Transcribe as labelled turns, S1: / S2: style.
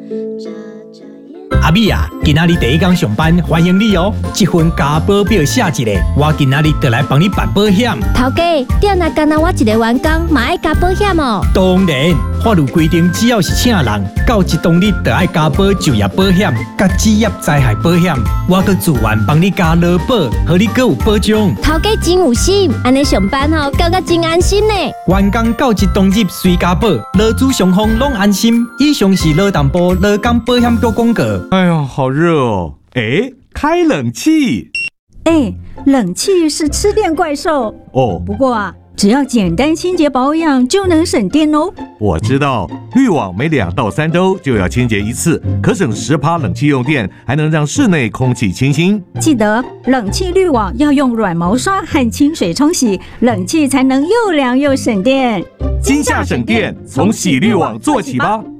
S1: 阿美啊，今仔日第一天上班，欢迎你哦！这份加保表写一个，我今仔日就来帮你办保险。
S2: 头家，店内干那我一个员工，嘛爱加保险哦。
S1: 当然，法律规定，只要是请人，到一当日就爱加保就业保险、甲职业灾害保险。我搁自愿帮你加劳保，互你搁有保障。
S2: 头家真有心，安尼上班吼，感觉真安心呢。
S1: 员工到一当日随加保，劳资双方拢安心。以上是劳动部劳工保险局广告。
S3: 哎呦，好热哦！哎，开冷气。
S4: 哎，冷气是吃电怪兽
S3: 哦。
S4: 不过啊，只要简单清洁保养就能省电哦。
S3: 我知道，滤网每2到3周就要清洁一次，可省10%冷气用电，还能让室内空气清新。
S4: 记得冷气滤网要用软毛刷和清水冲洗，冷气才能又凉又省电。
S3: 今夏省电，从洗滤网做起吧。